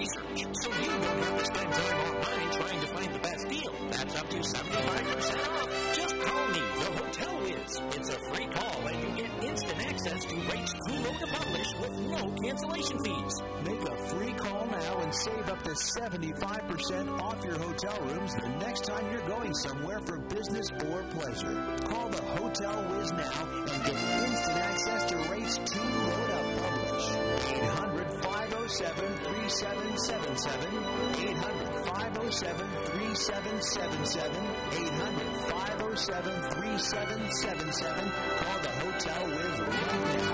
research, so you don't have to spend time online trying to find the best deal. That's up to 75% off. Just call me, the Hotel Wiz. It's a free call, and you get instant access to rates too low to publish with no cancellation fees. Make a free call now and save up to 75% off your hotel rooms the next time you're going somewhere for business or pleasure. Call the Hotel Wiz now and get instant access to rates too low to publish. 800-507-3777. 800-507-3777. 800-507-3777. Call the Hotel Wiz right now.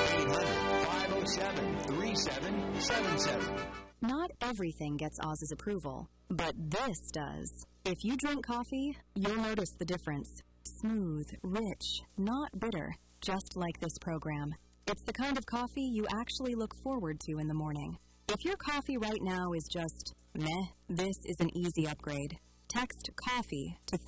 800-507-3777. Not everything gets Oz's approval, but this does. If you drink coffee, you'll notice the difference. Smooth, rich, not bitter, just like this program. It's the kind of coffee you actually look forward to in the morning. If your coffee right now is just meh, this is an easy upgrade. Text COFFEE to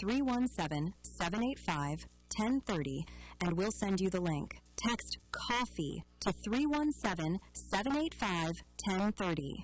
317-785-1030 and we'll send you the link. Text COFFEE to 317-785-1030.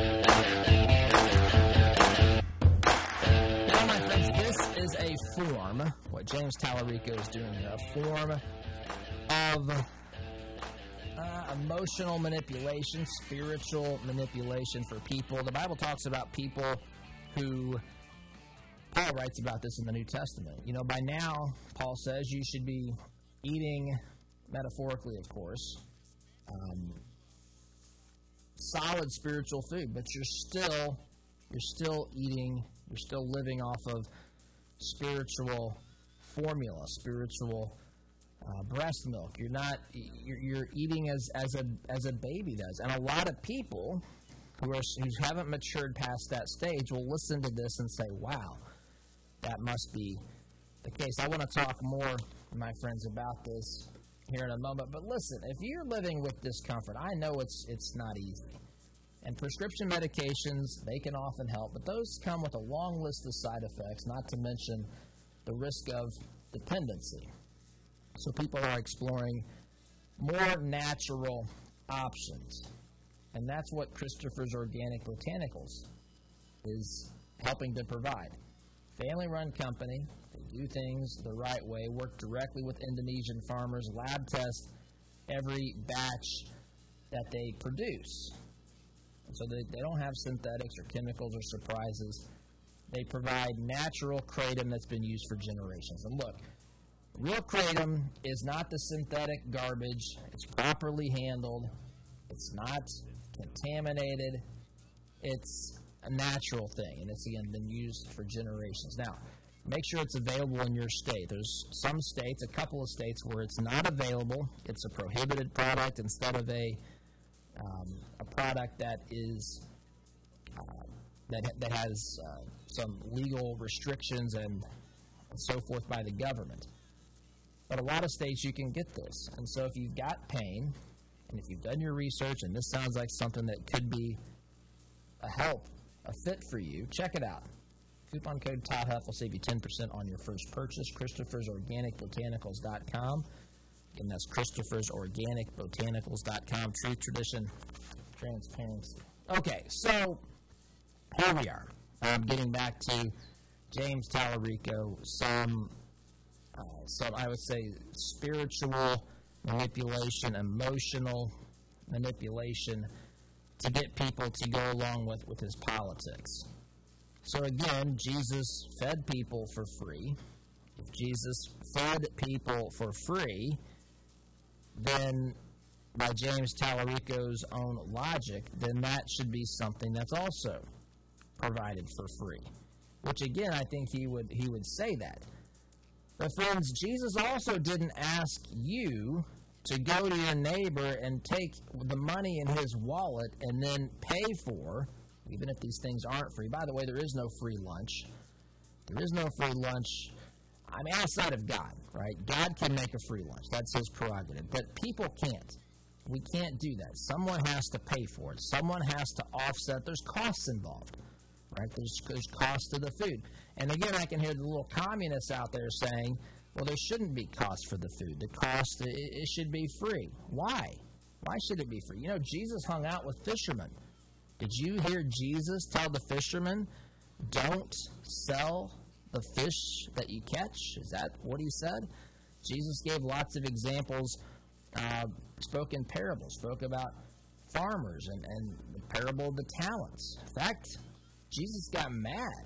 Now, my friends, this is a form, what James Tallarico is doing, a form of emotional manipulation, spiritual manipulation for people. The Bible talks about people who, Paul writes about this in the New Testament. You know, by now, Paul says you should be eating, metaphorically, of course, solid spiritual food, but you're still eating, you're still living off of spiritual formula, spiritual breast milk. You're eating as a baby does. And a lot of people who haven't matured past that stage will listen to this and say, wow, that must be the case. I want to talk more, my friends, about this here in a moment. But listen, if you're living with discomfort, I know it's not easy. And prescription medications, they can often help, but those come with a long list of side effects, not to mention the risk of dependency. So people are exploring more natural options. And that's what Christopher's Organic Botanicals is helping to provide. Family-run company. They do things the right way, work directly with Indonesian farmers, lab test every batch that they produce. And so they don't have synthetics or chemicals or surprises. They provide natural kratom that's been used for generations. And look, real kratom is not the synthetic garbage. It's properly handled. It's not contaminated. It's a natural thing, and it's, again, been used for generations. Now, make sure it's available in your state. There's some states, a couple of states, where it's not available. It's a prohibited product instead of a product that is that has some legal restrictions and so forth by the government. But a lot of states you can get this. And so if you've got pain, and if you've done your research, and this sounds like something that could be a fit for you, check it out. Coupon code Todd Huff will save you 10% on your first purchase. Christopher'sOrganicBotanicals.com. Again, that's Christopher'sOrganicBotanicals.com. Truth, tradition, transparency. Okay, so here we are. Getting back to James Tallarico, some I would say spiritual manipulation, emotional manipulation to get people to go along with his politics. So again, Jesus fed people for free. If Jesus fed people for free, then by James Tallarico's own logic, then that should be something that's also provided for free. Which again, I think he would say that. But friends, Jesus also didn't ask you to go to your neighbor and take the money in his wallet and then pay for, even if these things aren't free. By the way, there is no free lunch. There is no free lunch, I mean, outside of God, right? God can make a free lunch. That's his prerogative. But people can't. We can't do that. Someone has to pay for it. Someone has to offset. There's costs involved, right? There's cost to the food. And again, I can hear the little communists out there saying, well, there shouldn't be cost for the food. The cost, it should be free. Why? Why should it be free? You know, Jesus hung out with fishermen. Did you hear Jesus tell the fishermen, don't sell the fish that you catch? Is that what he said? Jesus gave lots of examples, spoke in parables, spoke about farmers and the parable of the talents. In fact, Jesus got mad.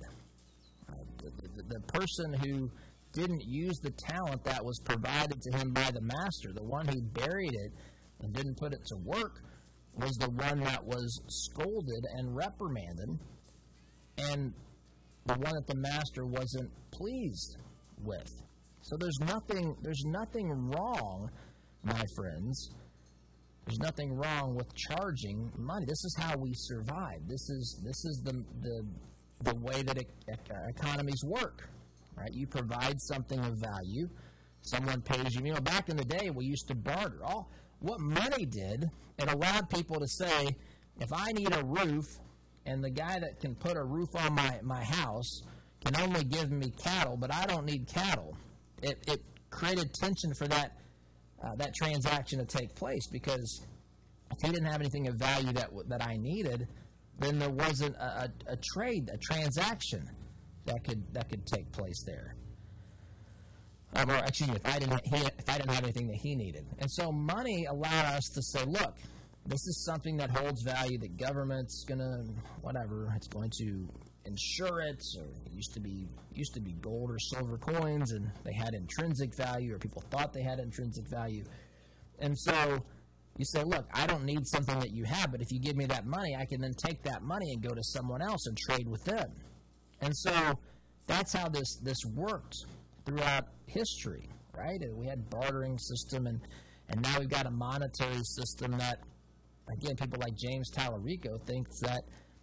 The person who didn't use the talent that was provided to him by the master, the one who buried it and didn't put it to work, was the one that was scolded and reprimanded, and the one that the master wasn't pleased with. So there's nothing wrong, my friends. There's nothing wrong with charging money. This is how we survive. This is the way that economies work, right? You provide something of value. Someone pays you. You know, back in the day, we used to barter. What money did, it allowed people to say, if I need a roof, and the guy that can put a roof on my house can only give me cattle, but I don't need cattle. It created tension for that transaction to take place, because if he didn't have anything of value that I needed, then there wasn't a transaction that could take place there. Or excuse me, if I didn't have anything that he needed. And so money allowed us to say, look, this is something that holds value. The government's it's going to insure it. Or it used to be gold or silver coins, and they had intrinsic value, or people thought they had intrinsic value. And so you say, look, I don't need something that you have, but if you give me that money, I can then take that money and go to someone else and trade with them. And so that's how this worked throughout history, right? We had bartering system, and now we've got a monetary system that, again, people like James Tallarico thinks that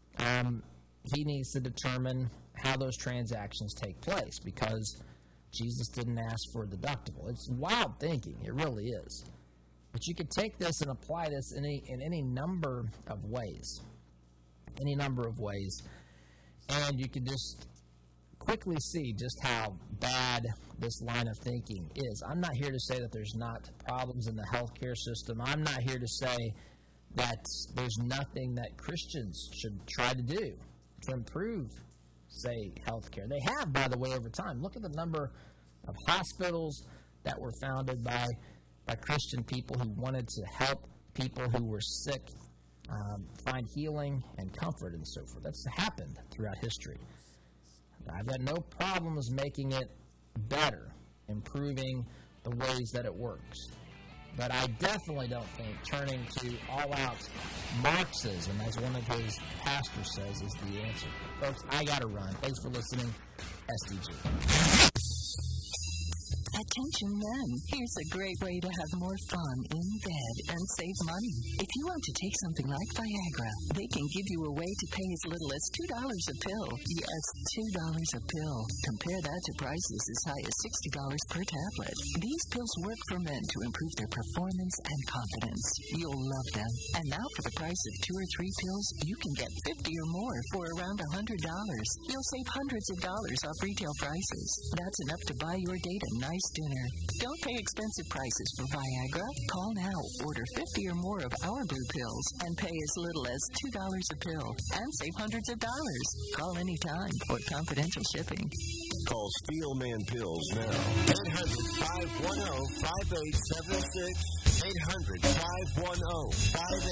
he needs to determine how those transactions take place, because Jesus didn't ask for a deductible. It's wild thinking. It really is. But you could take this and apply this in any number of ways. Any number of ways. And you can just quickly see just how bad this line of thinking is. I'm not here to say that there's not problems in the healthcare system. I'm not here to say that there's nothing that Christians should try to do to improve, say, healthcare. They have, by the way, over time. Look at the number of hospitals that were founded by Christian people who wanted to help people who were sick find healing and comfort and so forth. That's happened throughout history. I've got no problems making it better, improving the ways that it works. But I definitely don't think turning to all-out Marxism, as one of his pastors says, is the answer. Folks, I got to run. Thanks for listening. SDG. Attention men, here's a great way to have more fun in bed and save money. If you want to take something like Viagra, they can give you a way to pay as little as $2 a pill. Yes, $2 a pill. Compare that to prices as high as $60 per tablet. These pills work for men to improve their performance and confidence. You'll love them. And now for the price of 2 or 3 pills, you can get 50 or more for around $100. You'll save hundreds of dollars off retail prices. That's enough to buy your date a nice dinner. Don't pay expensive prices for Viagra. Call now, order 50 or more of our blue pills, and pay as little as $2 a pill, and save hundreds of dollars. Call anytime for confidential shipping. Call Steelman Pills now. 800-510-5876. 800-510-5876.